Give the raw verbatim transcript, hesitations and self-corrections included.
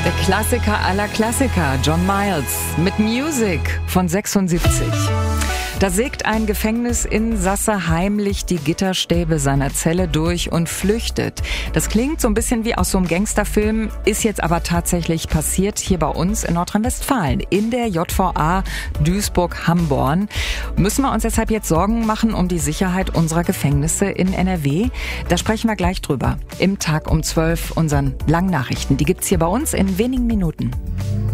Der Klassiker aller Klassiker, John Miles, mit Music von sechsundsiebzig. Da sägt ein Gefängnisinsasse heimlich die Gitterstäbe seiner Zelle durch und flüchtet. Das klingt so ein bisschen wie aus so einem Gangsterfilm, ist jetzt aber tatsächlich passiert hier bei uns in Nordrhein-Westfalen, in der J V A Duisburg-Hamborn. Müssen wir uns deshalb jetzt Sorgen machen um die Sicherheit unserer Gefängnisse in N R W? Da sprechen wir gleich drüber. Im Tag um zwölf, unseren langen Nachrichten. Die gibt's hier bei uns in wenigen Minuten.